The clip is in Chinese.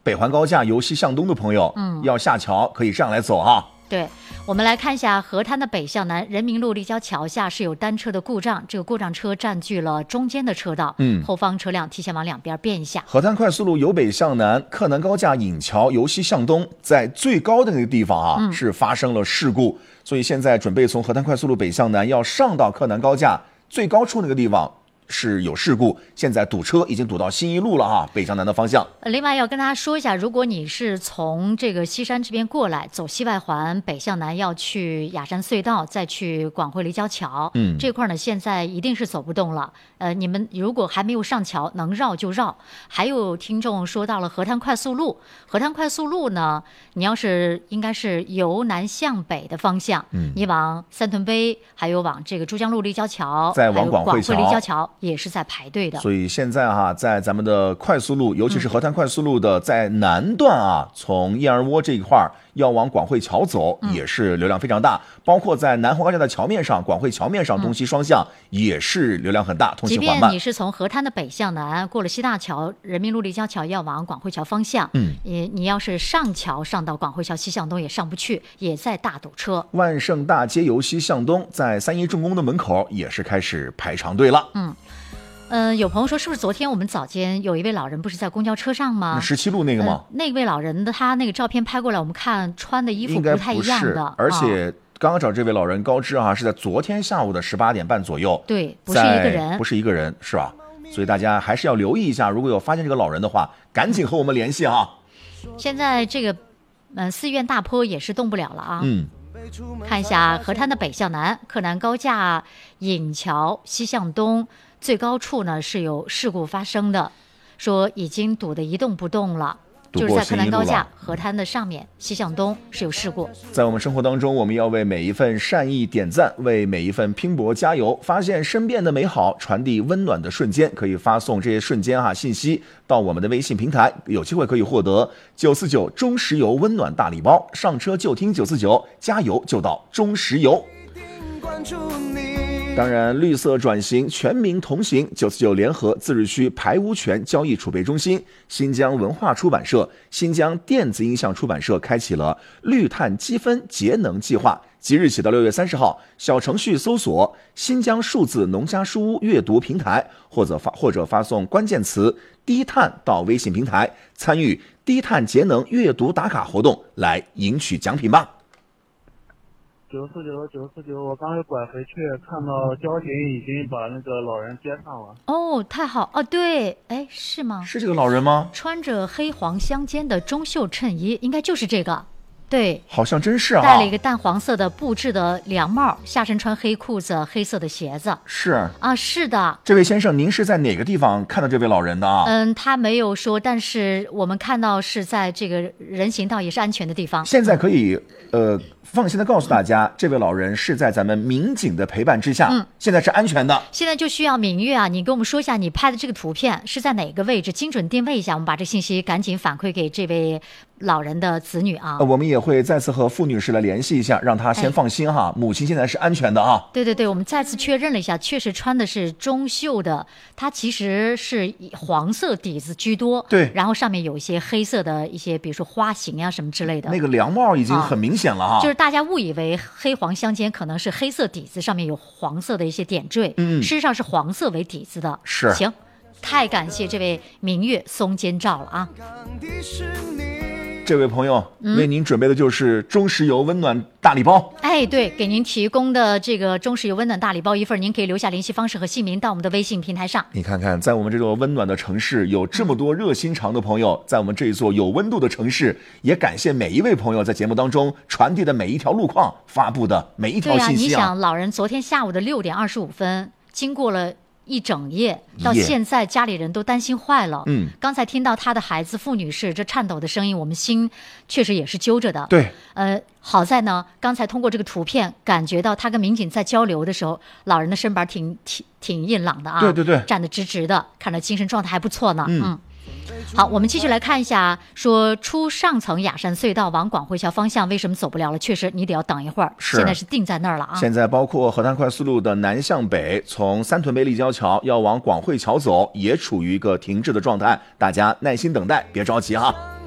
北环高架由西向东的朋友，要下桥可以这样来走哈。 对，我们来看一下河滩的北向南人民路立交桥下是有单车的故障，这个故障车占据了中间的车道，后方车辆提前往两边变一下。 河滩快速路由北向南，克南高架引桥由西向东，在最高的那个地方啊，是发生了事故，所以现在准备从河滩快速路北向南要上到克南高架最高处那个地方。是有事故，现在堵车已经堵到新一路了哈，北向南的方向。 另外要跟大家说一下，如果你是从这个西山这边过来，走西外环北向南要去雅山隧道，再去广汇立交桥，这块呢现在一定是走不动了。你们如果还没有上桥，能绕就绕。还有听众说到了河滩快速路，河滩快速路呢，你要是应该是由南向北的方向，你往三屯碑，还有往这个珠江路立交桥， 再往广汇立交桥。也是在排队的， 所以现在哈，在咱们的快速路，尤其是河滩快速路的在南段啊，从燕儿窝这一块要往广汇桥走，也是流量非常大。包括在南红高架的桥面上，广汇桥面上东西双向也是流量很大，通行缓慢。 即便你是从河滩的北向南过了西大桥、人民路立交桥要往广汇桥方向，你要是上桥上到广汇桥西向东也上不去，也在大堵车。 万盛大街由西向东，在三一重工的门口也是开始排长队了。 有朋友说，是不是昨天我们早间有一位老人不是在公交车上吗 ？17路那个吗？ 那位老人的他那个照片拍过来，我们看穿的衣服不太一样的， 而且刚刚找这位老人高知啊，是在昨天下午的18点半左右。 对，不是一个人， 不是一个人，是吧？所以大家还是要留意一下，如果有发现这个老人的话，赶紧和我们联系啊。 现在这个寺院大坡也是动不了了啊。看一下河滩的北向南，克南高架引桥西向东。最高处呢是有事故发生的，说已经堵得一动不动了，就是在克南高架河滩的上面西向东是有事故。 在我们生活当中，我们要为每一份善意点赞，为每一份拼搏加油，发现身边的美好，传递温暖的瞬间。可以发送这些瞬间信息到我们的微信平台，有机会可以获得949中石油温暖大礼包，上车就听949，加油就到中石油。当然，绿色转型，全民同行。949联合自治区排污权交易储备中心、新疆文化出版社、新疆电子音像出版社开启了绿碳积分节能计划。即日起到6月30号，小程序搜索新疆数字农家书屋阅读平台，或者发送关键词低碳到微信平台，参与低碳节能阅读打卡活动，来赢取奖品吧。 949，我刚才拐回去，看到交警已经把那个老人接上了。 哦，太好哦，对，哎，是吗？ 是这个老人吗？ 穿着黑黄相间的中袖衬衣，应该就是这个。对， 好像真是啊。 戴了一个淡黄色的布制的凉帽，下身穿黑裤子、黑色的鞋子。 是啊，是的。 这位先生，您是在哪个地方看到这位老人的啊？ 他没有说，但是我们看到是在这个人行道也是安全的地方。 现在可以放心的告诉大家，这位老人是在咱们民警的陪伴之下，现在是安全的。 现在就需要明月啊，你给我们说一下你拍的这个图片是在哪个位置，精准定位一下，我们把这信息赶紧反馈给这位老人的子女啊。 我们也会再次和傅女士来联系一下，让她先放心哈，母亲现在是安全的啊。 对，我们再次确认了一下，确实穿的是中袖的，它其实是以黄色底子居多， 对， 然后上面有一些黑色的一些，比如说花型啊什么之类的。 那个凉帽已经很明显了哈， 就是大家误以为黑黄相间可能是黑色底子，上面有黄色的一些点缀，事实上是黄色为底子的。 是， 行，太感谢这位明月松间照了啊。 这位朋友，为您准备的就是中石油温暖大礼包。 哎，对，给您提供的这个中石油温暖大礼包一份，您可以留下联系方式和姓名到我们的微信平台上。 你看看，在我们这座温暖的城市，有这么多热心肠的朋友，在我们这一座有温度的城市，也感谢每一位朋友在节目当中传递的每一条路况，发布的每一条信息你想，老人昨天下午的6点25分，经过了一整夜，到现在家里人都担心坏了。刚才听到他的孩子傅女士这颤抖的声音，我们心确实也是揪着的。 对， 好在呢，刚才通过这个图片感觉到他跟民警在交流的时候，老人的身板挺硬朗的啊。 对， 站得直直的，看着精神状态还不错呢。好，我们继续来看一下，说出上层雅山隧道往广汇桥方向为什么走不了了？确实，你得要等一会儿，现在是定在那儿了啊。 现在包括河滩快速路的南向北，从三屯碑立交桥要往广汇桥走，也处于一个停滞的状态，大家耐心等待，别着急哈。